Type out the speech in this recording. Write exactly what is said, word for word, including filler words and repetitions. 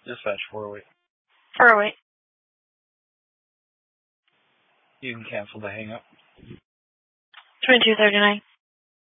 Dispatch four oh eight. four oh eight. You can cancel the hang up. twenty-two thirty-nine.